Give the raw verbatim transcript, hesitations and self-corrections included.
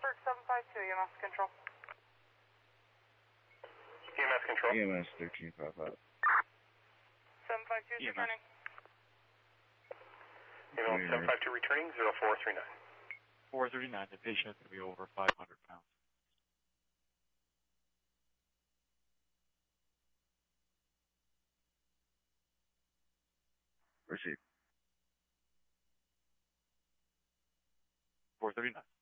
Pittsburgh seven five two, E M S control. E M S control. E M S thirteen five five. seven five two is E M S. returning. Ambulance seven five two returning, zero four three nine. four thirty-nine, the patient is going to be over five hundred pounds. Proceed. four thirty-nine.